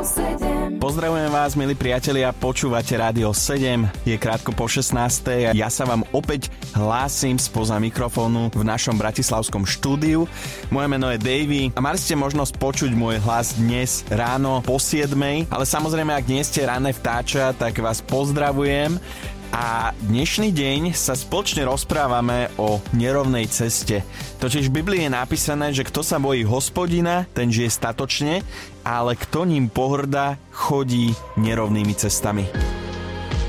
Pozdravujem vás, milí priatelia, počúvate Rádio 7, je krátko po 16. a ja sa vám opäť hlásim spoza mikrofónu v našom bratislavskom štúdiu. Moje meno je Davey a mali ste možnosť počuť môj hlas dnes ráno po 7, ale samozrejme, ak nie ste ranné vtáča, tak vás pozdravujem. A dnešný deň sa spoločne rozprávame o nerovnej ceste. Totiž v Biblii je napísané, že kto sa bojí Hospodina, ten žije statočne, ale kto ním pohŕda, chodí nerovnými cestami.